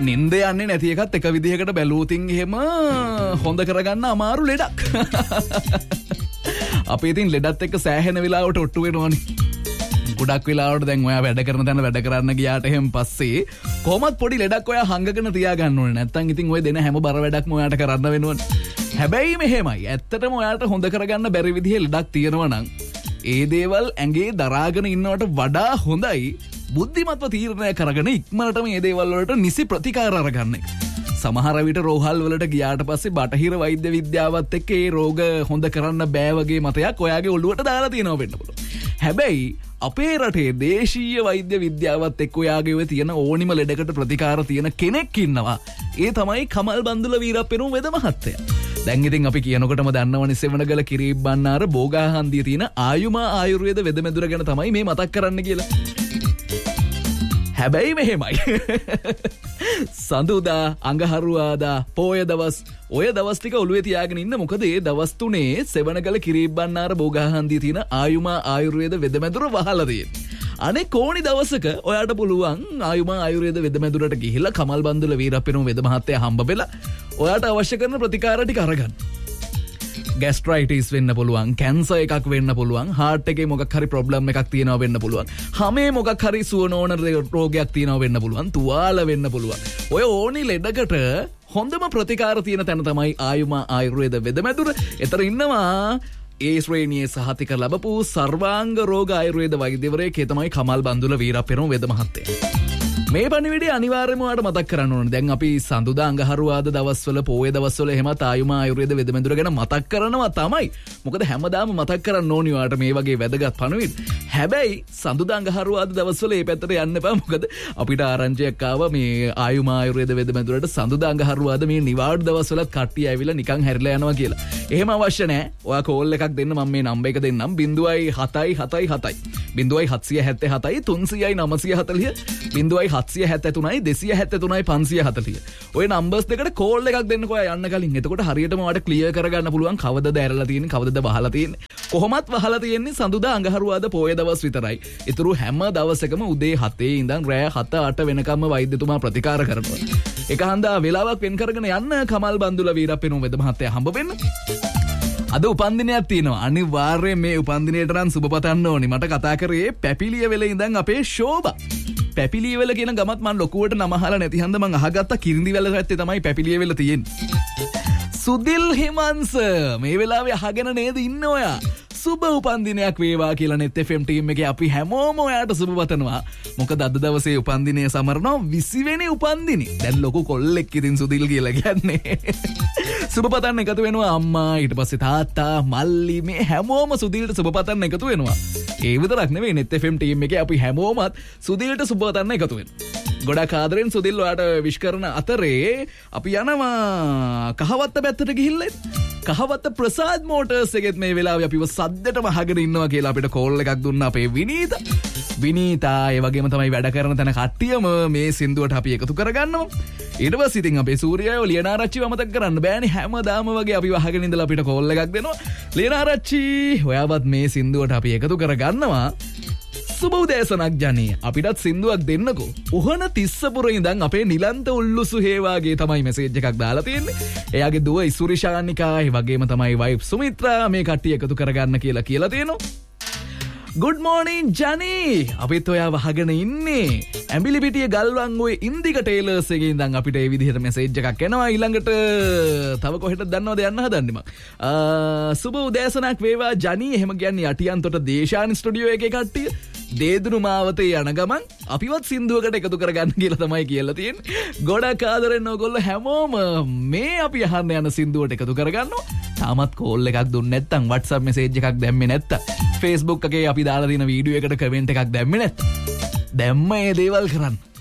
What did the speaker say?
නින්ද යන්නේ නැති එකත් එක විදිහකට බැලුවොතින් එහෙම හොඳ කරගන්න අමාරු ලෙඩක්. අපි ඉතින් ලෙඩත් එක්ක සෑහෙන වෙලාවට ඔට්ටු වෙනවනේ. ගොඩක් වෙලාවට දැන් ඔයා වැඩ කරන තැන වැඩ කරන්න ගියාට එහෙම පස්සේ කොහොමත් පොඩි ලෙඩක් ඔයා හංගගෙන තියාගන්න ඕනේ. නැත්තම් ඉතින් ඔය දෙන හැම බර වැඩක්ම ඔයාට කරන්න වෙනවනේ. හැබැයි මෙහෙමයි. ඇත්තටම ඔයාට හොඳ කරගන්න බැරි විදිහේ ලෙඩක් තියෙනවා නම් ඒ දේවල් ඇඟේ දරාගෙන ඉන්නවට වඩා හොඳයි බුද්ධිමත්ව තීරණය කරගෙන ඉක්මනට මේ දේවල් වලට නිසි ප්‍රතිකාර අරගන්න එක. සමහර විට රෝහල් වලට ගියාට පස්සේ බටහිර වෛද්‍ය විද්‍යාවත් එක්ක ඒ රෝග හොඳ කරන්න බෑ වගේ මතයක් ඔයාගේ ඔළුවට දාලා තියෙනවා වෙන්න පුළුවන්. හැබැයි අපේ රටේ දේශීය වෛද්‍ය විද්‍යාවත් එක්ක ඔයාගේ ඔය තියෙන ඕනිම ලෙඩකට ප්‍රතිකාර තියෙන කෙනෙක් ඉන්නවා. ඒ තමයි කමල් බන්දුල වීරප්පෙරුම් වෙද මහත්තයා. දැන් ඉතින් අපි කියනකොටම දන්නවනේ සෙවණගල කිරිබ්බන්නාර බෝගාහන්දියේ තියෙන ආයුමා ආයුර්වේද වෙදමෙදුර ගැන තමයි මේ මතක් කරන්න කියලා. හැබැයි මෙහෙමයි. සඳුදා අඟහරුවාදා පෝය දවස් ඔය දවස් ටික ඔළුවේ තියාගෙන ඉන්න. මොකද ඒ දවස් තුනේ සෙවණගල කිරිබ්බන්නාර බෝගාහන්දියේ තියෙන ආයුමා ආයුර්වේද වෙදමෙදුර වහලා තියෙනවා. අනේ කෝණි දවසක ඔයාට පුළුවන් ආයුමා ආයුර්වේද වෙදමෙදුරට ගිහිල්ලා කමල් බන්දුල වීරප්පෙරුම් වෙද මහත්තයා හම්බ වෙලා ඔයාට අවශ්‍ය කරන ප්‍රතිකාර ටික අරගන්න. ගැස්ට්‍රයිටිස් වෙන්න පුළුවන්, කැන්සර් එකක් වෙන්න පුළුවන්, හાર્ට් එකේ මොකක් හරි ප්‍රොබ්ලම් එකක් තියෙනවා වෙන්න පුළුවන්, හමේ මොකක් හරි සුවනෝන රෝගයක් තියෙනවා වෙන්න පුළුවන්, තුවාල වෙන්න පුළුවන්. ඔය ඕනි ලෙඩකට හොඳම ප්‍රතිකාර තියෙන තැන තමයි ආයුමා ආයුර්වේද වෙදමෙදුර. එතන ඉන්නවා ඒ ශ්‍රේණියේ සහතික ලැබපු සර්වාංග රෝග ආයුර්වේද වෛද්‍යවරයෙක්. ඒ තමයි කමල් බන්දුල වීරප්පෙරුම් වෙද මහත්තයා. මේ පණිවිඩය අනිවාර්යයෙන්ම ඔයාලට මතක් කරන්න ඕනේ. දැන් අපි සඳුදා අඟහරුවාද දවස්වල පොයේ දවස්වල එහෙමත් ආයුමා ආයුර්වේද වෙදමෙදුර ගැන මතක් කරනවා තමයි. මොකද හැමදාම මතක් කරන්න ඕනේ ඔයාලට මේ වගේ වැදගත් පණිවිඩ. හැබැයි සඳුදා අඟහරුවාද දවස්වල මේ පැත්තට යන්න එපා. මොකද අපිට ආරංචියක් ආවා මේ ආයුමා ආයුර්වේද වෙදමෙදුරට සඳුදා අඟහරුවාද මේ නිවාඩු දවස්වලත් කට්ටිය ඇවිල්ලා නිකන් හැරිලා යනවා කියලා. එහෙම අවශ්‍ය නැහැ. ඔයා කෝල් එකක් දෙන්න, මම මේ නම්බර් එක දෙන්නම්. 0.77 0.777 300 940 773 273 540. ඔය නම්බර්ස් දෙකට කෝල් එකක් දෙන්නකෝ යන්න කලින්. එතකොට හරියටම ඔයාලට ක්ලියර් කරගන්න පුළුවන් කවදද ඇරලා තියෙන්නේ, කවදද වහලා තියෙන්නේ. කොහොමත් වහලා තියෙන්නේ සඳුදා අඟහරුවාද පොය දවස් විතරයි. ඊටු හැම දවසකම උදේ 7 ඉඳන් රෑ 7-8 වෙනකම්ම වෛද්‍යතුමා ප්‍රතිකාර කරනවා. එක හන්දා වෙලාවක් වෙන් කරගෙන යන්න කමල් බන්දුල වීරප්පෙරුම් වෙද මහත්තයා හම්බ වෙන්න. අද උපන්දිනයක් තියෙනවා. අනිවාර්යයෙන් මේ උපන්දිනයට නම් සුබ පතන්න ඕනි. මට කතා කරේ පැපිලිය වෙල ඉඳන් අපේ ශෝභා. පැපිලිය වෙල කියන ගමත් මම ලොකුවට නම අහලා නැති හන්ද මම අහගත්ත කිරිඳි වෙල පැත්තේ තමයි පැපිලිය වෙල තියෙන්නේ. සුදිල් හිමන්ස මේ වෙලාවේ අහගෙන නේද ඉන්න ඔයා? සුබ උපන්දිනයක් වේවා කියලා net FM ටීම් එකේ අපි හැමෝම ඔයාට සුබ පතනවා. මොකද අද දවසේ උපන්දිනය සමරනවා 20 වෙනි උපන්දිනේ. දැන් ලොකු කොල්ලෙක් ඉතින් සුදිල් කියලා කියන්නේ. සුබ පතන්න එකතු වෙනවා අම්මා, ඊට පස්සේ තාත්තා, මල්ලි, මේ හැමෝම සුදිල්ට සුබ පතන්න එකතු වෙනවා. ඒ විතරක් නෙවෙයි net FM ටීම් එකේ අපි හැමෝමත් සුදිල්ට සුබ පතන්න එකතු වෙනවා. ගොඩක් ආදරෙන් සුදිල් ඔයාට විශ් කරන අතරේ අපි යනවා කහවත්ත පැත්තට ගිහිල්ලා. කහවත්ත ප්‍රසාද් මෝටර්ස් එකෙත් මේ වෙලාවේ අපිව සද්දටම අහගෙන ඉන්නවා කියලා අපිට කෝල් එකක් දුන්නා අපේ විනීතා. ඒ වගේම තමයි වැඩ කරන තැන කට්ටියම මේ සින්දුවට අපි එකතු කරගන්නවා. ඊට පස්සේ ඉතින් අපේ සූර්යයෝ ලියනාරච්චිව අමතක කරන්න බෑනේ. හැමදාම වගේ අපිව අහගෙන ඉඳලා අපිට කෝල් එකක් දෙනවා. ලියනාරච්චි ඔයාවත් මේ සින්දුවට අපි එකතු කරගන්නවා. සුබ උදෑසනක් ජනී. අපිටත් සින්දුවක් දෙන්නකෝ. උහන තිස්සපුර ඉඳන් අපේ නිලන්ත උල්ලුසු හේවාගේ තමයි මෙසේජ් එකක් දාලා තියෙන්නේ. එයාගේ දුව ඉසුරිෂානිකා, ඒ වගේම තමයි වයිෆ් සුමිත්‍රා මේ කට්ටිය එකතු කරගන්න කියලා තියෙනවා. Good morning ජනී. අපිත් ඔයාව අහගෙන ඉන්නේ. ඇඹිලිපිටිය ගල්වංගුවේ ඉන්දික ටේලර්ස් එකේ ඉඳන් අපිට මේ විදිහට මෙසේජ් එකක් එනවා. ඊළඟට තව කොහෙටද දන්නවද යන්න හදන්නේ මං. සුබ උදෑසනක් වේවා ජනී. එහෙම කියන්නේ යටියන්තොට දේශානි ස්ටුඩියෝ එකේ කට්ටිය. දේදුරු මාවතේ යන ගමන් අපිවත් සින්දුවකට එකතු කරගන්න කියලා තමයි කියලා තියෙන්නේ. ගොඩක් ආදරෙන් ඔයගොල්ලෝ හැමෝම මේ අපි අහන්න යන සින්දුවට එකතු කරගන්නවා. තාමත් කෝල් එකක් දුන්නේ නැත්නම් WhatsApp message එකක් දැම්මේ නැත්නම් Facebook එකේ අපි දාලා තියෙන වීඩියෝ එකට කමෙන්ට් එකක් දැම්මේ නැත්නම් දැම්ම මේ දේවල් කරන්න.